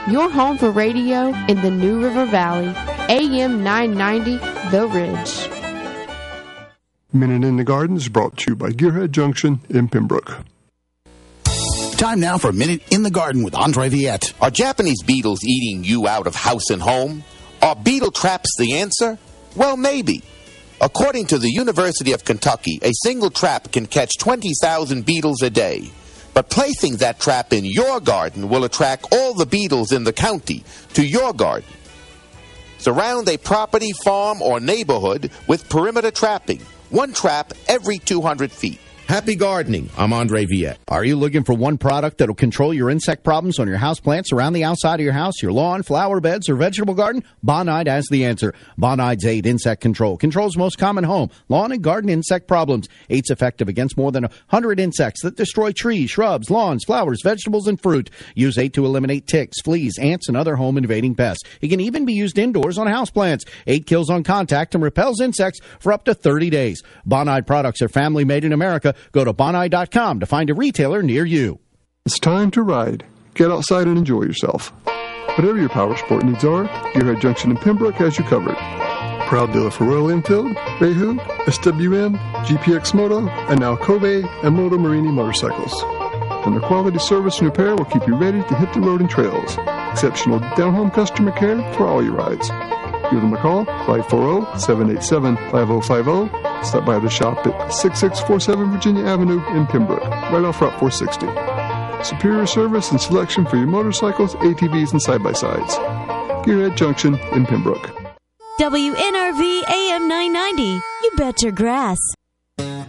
your home for radio in the New River Valley. AM 990, The Ridge. Minute in the Garden is brought to you by Gearhead Junction in Pembroke. Time now for a Minute in the Garden with Andre Viette. Are Japanese beetles eating you out of house and home? Are beetle traps the answer? Well, maybe. According to the University of Kentucky, a single trap can catch 20,000 beetles a day. But placing that trap in your garden will attract all the beetles in the county to your garden. Surround a property, farm, or neighborhood with perimeter trapping. One trap every 200 feet. Happy gardening. I'm Andre Viette. Are you looking for one product that will control your insect problems on your houseplants around the outside of your house, your lawn, flower beds, or vegetable garden? Bonide has the answer. Bonide's 8 Insect Control controls most common home, lawn, and garden insect problems. 8's effective against more than 100 insects that destroy trees, shrubs, lawns, flowers, vegetables, and fruit. Use 8 to eliminate ticks, fleas, ants, and other home invading pests. It can even be used indoors on houseplants. 8 kills on contact and repels insects for up to 30 days. Bonide products are family made in America. Go to Bonide.com to find a retailer near you. It's time to ride. Get outside and enjoy yourself. Whatever your power sport needs are, Gearhead Junction in Pembroke has you covered. Proud dealer for Royal Enfield, Behu, SWM, GPX Moto, and now Kobe and Moto Marini motorcycles. And their quality service and repair will keep you ready to hit the road and trails. Exceptional down-home customer care for all your rides. Give them a call, 540-787-5050. Stop by the shop at 6647 Virginia Avenue in Pembroke, right off Route 460. Superior service and selection for your motorcycles, ATVs, and side-by-sides. Gearhead Junction in Pembroke. WNRV AM 990. You bet your grass.